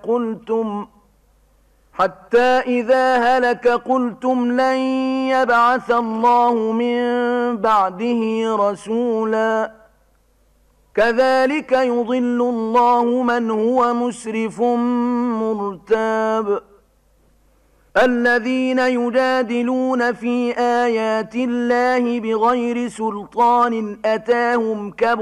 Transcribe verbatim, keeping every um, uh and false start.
قلتم حتى إذا هلك قلتم لن يبعث الله من بعده رسولا كذلك يضل الله من هو مسرف مرتاب الذين يجادلون في آيات الله بغير سلطان أتاهم كبر